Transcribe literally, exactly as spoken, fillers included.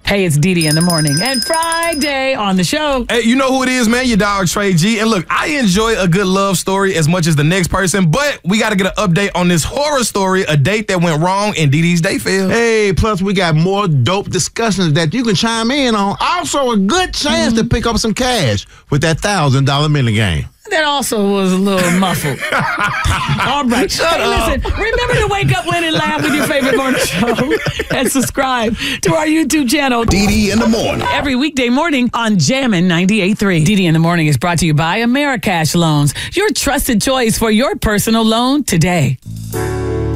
Hey, it's Dee Dee in the morning. And Friday on the show. Hey, you know who it is, man? Your dog, Trey G. And look, I enjoy a good love story as much as the next person, but we got to get an update on this horror story, a date that went wrong in Dee Dee's date fail. Hey, plus we got more dope discussions that you can chime in on. Also, a good chance mm-hmm. to pick up some cash with that one thousand dollar mini game. That also was a little muffled. All right. Shut hey, up. Listen, remember to wake up, win, and laugh with your favorite morning show. And subscribe to our YouTube channel. Dee Dee in the morning. Every weekday morning on Jammin' ninety-eight point three. Dee Dee in the morning is brought to you by Americash Loans, your trusted choice for your personal loan today.